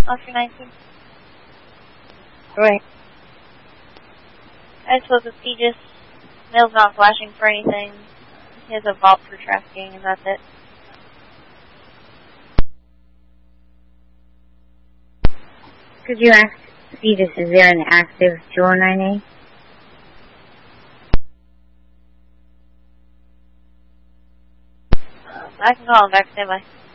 Oscar 19. Right. I suppose if he just... Mail's not flashing for anything. He has a vault for trafficking, and that's it. Could you ask Cetus, is there an active 209A? I can call him back, standby.